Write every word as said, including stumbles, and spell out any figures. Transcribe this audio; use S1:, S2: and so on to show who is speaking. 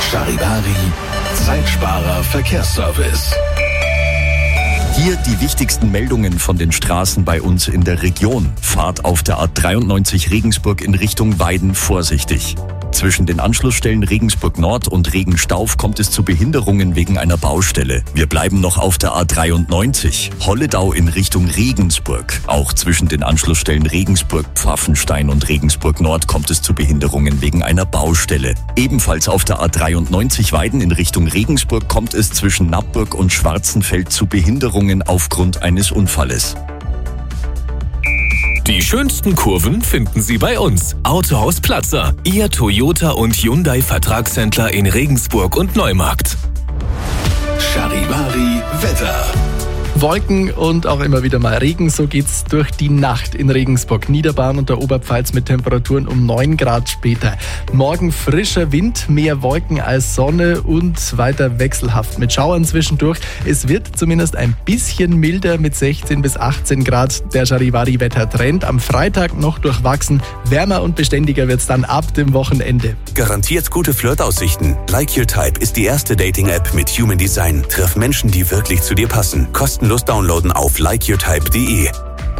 S1: Charivari, Zeitsparer Verkehrsservice.
S2: Hier die wichtigsten Meldungen von den Straßen bei uns in der Region. Fahrt auf der A dreiundneunzig Regensburg in Richtung Weiden vorsichtig. Zwischen den Anschlussstellen Regensburg Nord und Regenstauf kommt es zu Behinderungen wegen einer Baustelle. Wir bleiben noch auf der A dreiundneunzig. Holledau in Richtung Regensburg. Auch zwischen den Anschlussstellen Regensburg, Pfaffenstein und Regensburg Nord kommt es zu Behinderungen wegen einer Baustelle. Ebenfalls auf der A dreiundneunzig Weiden in Richtung Regensburg kommt es zwischen Nappburg und Schwarzenfeld zu Behinderungen aufgrund eines Unfalles.
S3: Die schönsten Kurven finden Sie bei uns. Autohaus Platzer, Ihr Toyota und Hyundai Vertragshändler in Regensburg und Neumarkt.
S1: Charivari Wetter.
S4: Wolken und auch immer wieder mal Regen, so geht's durch die Nacht in Regensburg, Niederbayern und der Oberpfalz mit Temperaturen um neun Grad später. Morgen frischer Wind, mehr Wolken als Sonne und weiter wechselhaft mit Schauern zwischendurch. Es wird zumindest ein bisschen milder mit sechzehn bis achtzehn Grad. Der Charivari-Wettertrend am Freitag noch durchwachsen. Wärmer und beständiger wird's dann ab dem Wochenende.
S5: Garantiert gute Flirtaussichten. Like Your Type ist die erste Dating-App mit Human Design. Triff Menschen, die wirklich zu dir passen. Kostenlos downloaden auf like your type punkt de.